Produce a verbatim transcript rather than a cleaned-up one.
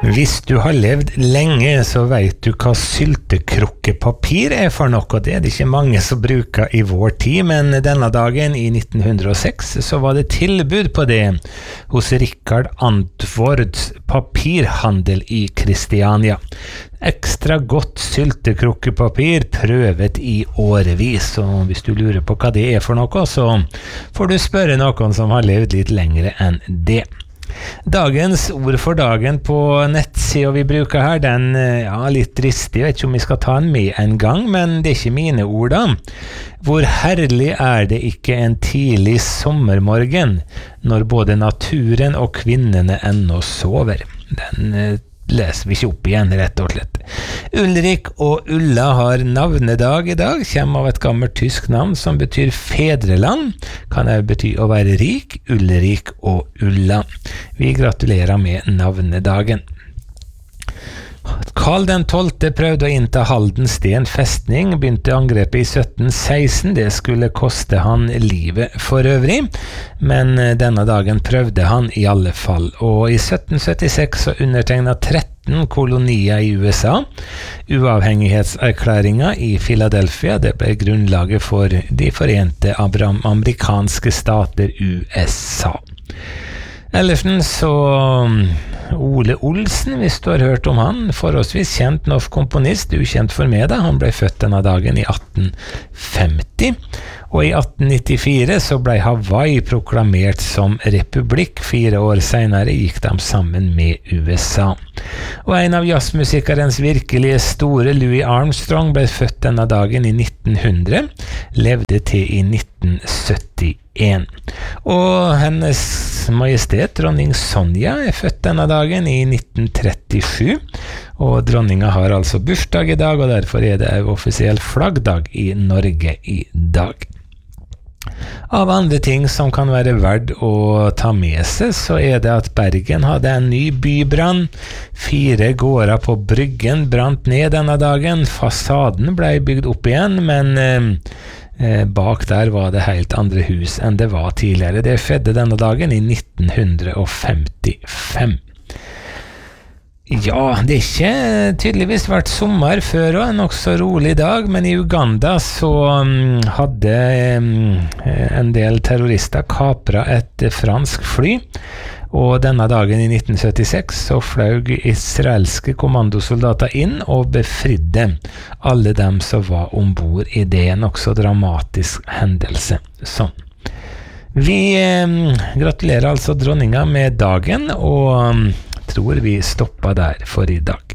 Hvis du har levd lenge, så vet du hva syltekrukkepapir er for noe, og det er det ikke mange som bruker i vår tid, men denne dagen i nitten hundre og seks så var det tilbud på det hos Richard Antvords papirhandel i Kristiania. Ekstra godt syltekrukkepapir prøvet i årevis, og hvis du lurer på hva det er for noe, så får du spørre noen som har levd litt lengre enn det. Dagens ord for dagen på nettsida vi bruker her, den ja, litt dristig, jeg vet ikke om vi skal ta den med en gang, men det er ikke mine ord da. Hvor herlig er det ikke en tidlig sommermorgen, når både naturen og kvinnene ennå sover. Den eh, leser vi ikke opp igjen, rett og slett. Ulrik og Ulla har navnedag i dag, kommer av et gammelt tysk navn som betyr fedreland, kan også bety å være rik, Ulrik og Ulla. Vi gratulerer med navnedagen. Karl den tolvte prøvde å innta Haldensten festning, begynte angrepet i sytten seksten, det skulle koste han livet for øvrig, men denne dagen prøvde han i alle fall, og i sytten syttiseks så undertegnet tretten kolonier i U S A, uavhengighetserklæringa i Philadelphia, det ble grunnlaget for de forente amerikanske stater U S A. Ellersen så Ole Olsen, hvis du har hørt om han, forholdsvis kjent norsk komponist, ukjent for meg da, han ble født denne dagen i atten femti, og i atten nittifire så ble Hawaii proklamert som republikk, fire år senere gikk de sammen med U S A. Og en av jazzmusikerens virkelige store, Louis Armstrong, ble født denne dagen i nitten hundre, levde til i nitten syttien. Og hennes majestet, dronning Sonja, er født denne dagen i nitten trettisju, og dronninga har altså bursdag i dag, og derfor er det en offisiell flaggdag i Norge i dag. Av andre ting som kan være verdt å ta med seg, så er det at Bergen hadde en ny bybrann. Fire gårder på Bryggen brant ned denne dagen. Fasaden ble bygd opp igjen, men eh, bak der var det helt andre hus enn det var tidligere. Det skjedde denne dagen i nitten femtifem. Ja, det er ikke tydeligvis vært sommer før og en også rolig dag, men i Uganda så um, hadde um, en del terrorister kapret et fransk fly, og denne dagen i nitten syttiseks så fløy israelske kommandosoldater inn og befridde alle dem som var ombord i det, en også dramatisk hendelse. Sånn. Vi um, gratulerer altså dronninga med dagen, og um, tror vi stopper der for i dag.